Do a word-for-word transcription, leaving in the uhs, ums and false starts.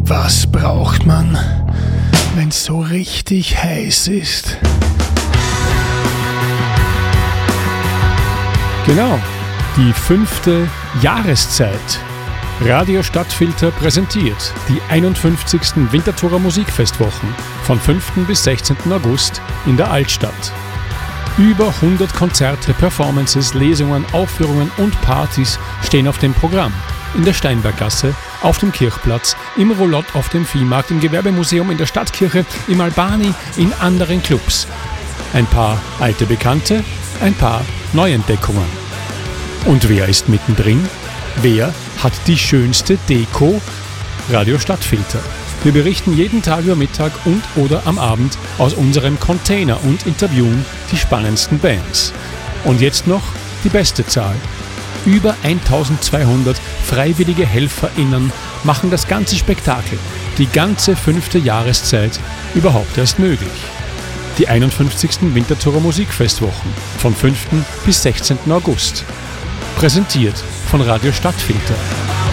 Was braucht man, wenn's so richtig heiß ist? Genau, die fünfte Jahreszeit. Radio Stadtfilter präsentiert die einundfünfzigsten Winterthurer Musikfestwochen vom fünften bis sechzehnten August in der Altstadt. Über hundert Konzerte, Performances, Lesungen, Aufführungen und Partys stehen auf dem Programm. In der Steinberggasse, auf dem Kirchplatz, im Roulotte auf dem Viehmarkt, im Gewerbemuseum, in der Stadtkirche, im Albani, in anderen Clubs. Ein paar alte Bekannte, ein paar Neuentdeckungen. Und wer ist mittendrin? Wer hat die schönste Deko? Radio Stadtfilter. Wir berichten jeden Tag über Mittag und oder am Abend aus unserem Container und interviewen die spannendsten Bands. Und jetzt noch die beste Zahl. Über eintausendzweihundert freiwillige HelferInnen machen das ganze Spektakel, die ganze fünfte Jahreszeit, überhaupt erst möglich. Die einundfünfzigsten Winterthurer Musikfestwochen vom fünften bis sechzehnten August. Präsentiert von Radio Stadtfilter.